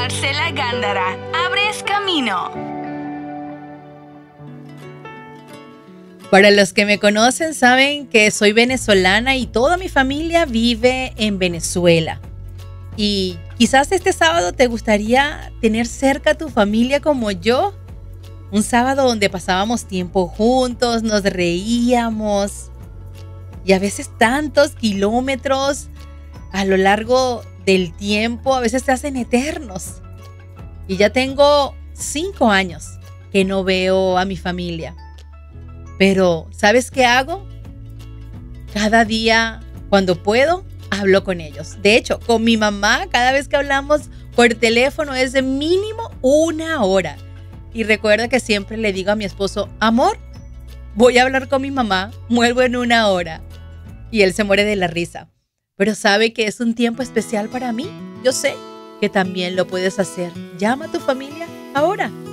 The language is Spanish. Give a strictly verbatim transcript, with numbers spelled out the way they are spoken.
Marcela Gándara, abres camino. Para los que me conocen saben que soy venezolana y toda mi familia vive en Venezuela. Y quizás este sábado te gustaría tener cerca a tu familia como yo. Un sábado donde pasábamos tiempo juntos, nos reíamos. Y a veces tantos kilómetros a lo largo del tiempo, a veces se hacen eternos. Y ya tengo cinco años que no veo a mi familia. Pero, ¿sabes qué hago? Cada día, cuando puedo, hablo con ellos. De hecho, con mi mamá, cada vez que hablamos por teléfono es de mínimo una hora. Y recuerda que siempre le digo a mi esposo, amor, voy a hablar con mi mamá, vuelvo en una hora. Y él se muere de la risa. Pero sabe que es un tiempo especial para mí. Yo sé que también lo puedes hacer. Llama a tu familia ahora.